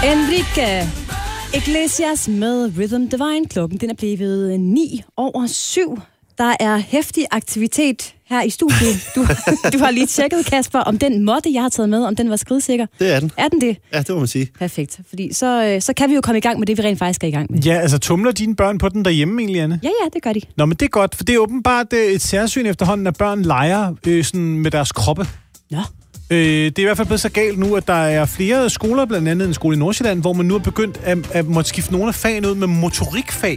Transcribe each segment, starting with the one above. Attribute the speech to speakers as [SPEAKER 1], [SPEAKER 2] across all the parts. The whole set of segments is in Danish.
[SPEAKER 1] Enrique Iglesias med Rhythm Divine. Klokken den er blevet 7:09. Der er heftig aktivitet her i studiet. Du har lige tjekket, Kasper, om den måtte, jeg har taget med, om den var skridsikker.
[SPEAKER 2] Det er den.
[SPEAKER 1] Er den det?
[SPEAKER 2] Ja, det må man sige.
[SPEAKER 1] Perfekt. Fordi så kan vi jo komme i gang med det, vi rent faktisk er i gang med.
[SPEAKER 3] Ja, altså tumler dine børn på den derhjemme egentlig, Anne?
[SPEAKER 1] Ja, det gør de.
[SPEAKER 3] Nå, men det er godt, for det er åbenbart et særsyn efterhånden, at børn leger sådan med deres kroppe.
[SPEAKER 1] Nå.
[SPEAKER 3] Det er i hvert fald blevet så galt nu, at der er flere skoler, blandt andet en skole i Nordsjælland, hvor man nu er begyndt at måtte skifte nogle af fagene ud med motorikfag.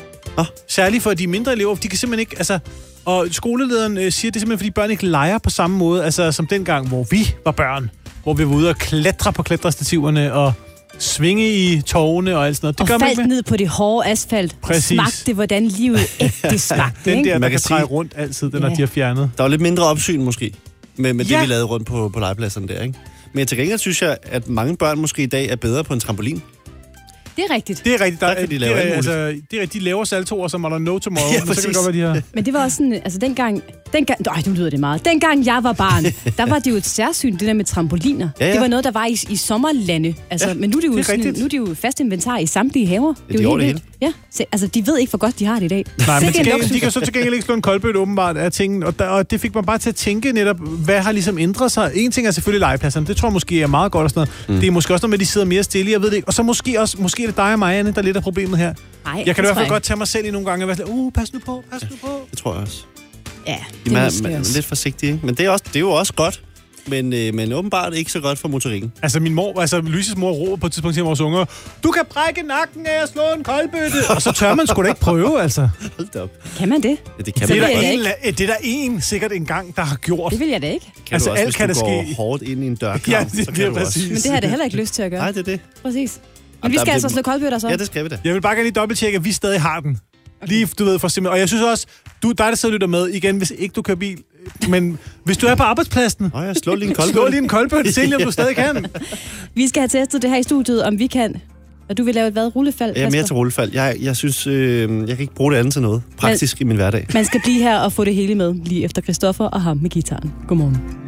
[SPEAKER 3] Særligt for de mindre elever, de kan simpelthen ikke, altså, og skolelederen siger, det er simpelthen, fordi børn ikke leger på samme måde, altså som dengang, hvor vi var børn, hvor vi var ude og klatre på klatrestativerne og svinge i tårne og alt sådan noget. Det
[SPEAKER 1] og
[SPEAKER 3] gør man
[SPEAKER 1] faldt
[SPEAKER 3] ikke med.
[SPEAKER 1] ned på det hårde asfalt.
[SPEAKER 3] Præcis.
[SPEAKER 1] Smagte, hvordan livet ægte smagte.
[SPEAKER 3] Den der,
[SPEAKER 2] man
[SPEAKER 3] kan
[SPEAKER 2] kan
[SPEAKER 3] dreje
[SPEAKER 2] sige-
[SPEAKER 3] rundt altid, den har de har fjernet.
[SPEAKER 2] Der var lidt mindre opsyn måske, med det,
[SPEAKER 3] Ja.
[SPEAKER 2] vi lavede rundt på legepladserne der, ikke? Men til gengæld synes jeg, at mange børn måske i dag er bedre på en trampolin.
[SPEAKER 1] Det er rigtigt.
[SPEAKER 3] Det er rigtigt.
[SPEAKER 2] Der kan de lave alt muligt.
[SPEAKER 3] det er rigtigt, de laver saltoer, som er der no tomorrow.
[SPEAKER 2] Ja,
[SPEAKER 3] men så kan det
[SPEAKER 2] præcis.
[SPEAKER 3] godt være, de har...
[SPEAKER 1] Men det var også sådan, altså dengang, nu lyder det meget. Dengang jeg var barn, der var det jo et særsyn, det der med trampoliner.
[SPEAKER 2] Ja.
[SPEAKER 1] Det var noget, der var i sommerlande. Altså,
[SPEAKER 2] Ja,
[SPEAKER 1] men nu er det jo
[SPEAKER 3] det er
[SPEAKER 1] sådan,
[SPEAKER 3] rigtigt.
[SPEAKER 1] nu er det jo fast inventar i samtlige haver.
[SPEAKER 2] Ja, de
[SPEAKER 1] jo
[SPEAKER 2] over det
[SPEAKER 1] vildt. Ja, så, altså de ved ikke, hvor godt de har det i dag.
[SPEAKER 3] Nej, men
[SPEAKER 1] Sikke en luksus.
[SPEAKER 3] de kan så til gengæld ikke slå en koldbøtte åbenbart af tingene, og det fik mig bare til at tænke netop, hvad har ligesom ændret sig. En ting er selvfølgelig legepladserne, det tror jeg måske er meget godt og sådan noget. Det er måske også noget med, at de sidder mere stille, jeg ved det ikke. Og så måske er det dig og mig, Anne, der lidt af problemet her.
[SPEAKER 1] Nej,
[SPEAKER 3] Jeg kan i hvert fald
[SPEAKER 1] godt.
[SPEAKER 3] godt tage mig selv i nogle gange og være sådan, pas nu på.
[SPEAKER 2] Det tror jeg også.
[SPEAKER 1] Ja,
[SPEAKER 2] De
[SPEAKER 1] det er
[SPEAKER 2] er
[SPEAKER 1] måske også.
[SPEAKER 2] lidt forsigtige, ikke? Men det er jo også godt. Men åbenbart ikke så godt for motorikken.
[SPEAKER 3] Altså Louises mor råber på et tidspunkt til vores unger, du kan brække nakken af at slå en koldbøtte. Og så tør man sgu da ikke prøve, altså.
[SPEAKER 2] Hold da op.
[SPEAKER 1] Kan man det?
[SPEAKER 2] Ja, det kan
[SPEAKER 1] Så
[SPEAKER 2] man
[SPEAKER 1] ved
[SPEAKER 2] da
[SPEAKER 1] jeg
[SPEAKER 2] godt.
[SPEAKER 1] det
[SPEAKER 3] Det er der sikkert en gang, der har gjort.
[SPEAKER 1] Det vil jeg da ikke.
[SPEAKER 2] Kan
[SPEAKER 3] Altså,
[SPEAKER 2] du også,
[SPEAKER 3] alt
[SPEAKER 2] hvis
[SPEAKER 3] kan
[SPEAKER 2] du
[SPEAKER 3] der
[SPEAKER 2] går
[SPEAKER 3] ske.
[SPEAKER 2] hårdt ind i en dørkamp,
[SPEAKER 3] Ja,
[SPEAKER 2] så
[SPEAKER 3] det
[SPEAKER 2] kan
[SPEAKER 3] er
[SPEAKER 2] du også.
[SPEAKER 3] præcis.
[SPEAKER 1] Men det har jeg da heller ikke lyst til at gøre.
[SPEAKER 2] Nej, det er det.
[SPEAKER 1] Præcis. Men vi skal altså slå koldbøtter så.
[SPEAKER 2] Ja, det skal vi da.
[SPEAKER 3] Jeg vil bare gerne lige dobbelttjekke, at vi stadig har den. Lige, du ved, for simpelthen. Og jeg synes også, dig der sidder og lytter med, igen, hvis ikke du kører bil, men hvis du er på arbejdspladsen,
[SPEAKER 2] Nå ja, slå lige en koldbøtte.
[SPEAKER 3] slå lige en koldbøtte til, om du stadig kan.
[SPEAKER 1] Vi skal have testet det her i studiet, om vi kan. Og du vil lave et rullefald,
[SPEAKER 2] Jeg er mere
[SPEAKER 1] Kasper?
[SPEAKER 2] til rullefald. Jeg synes, jeg kan ikke bruge det andet til noget. Praktisk i min hverdag.
[SPEAKER 1] Man skal blive her og få det hele med, lige efter Christoffer og ham med gitaren. Godmorgen.